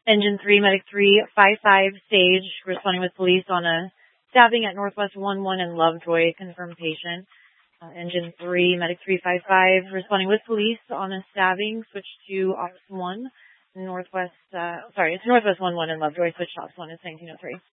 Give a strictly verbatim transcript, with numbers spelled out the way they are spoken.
Engine three, Medic three five five, Sage, responding with police on a stabbing at Northwest one one in Lovejoy, confirmed patient. Uh, Engine three, Medic three five five, responding with police on a stabbing, switch to Ops one, Northwest, uh, sorry, it's Northwest one one in Lovejoy, switch to Ops one, it's nineteen oh three.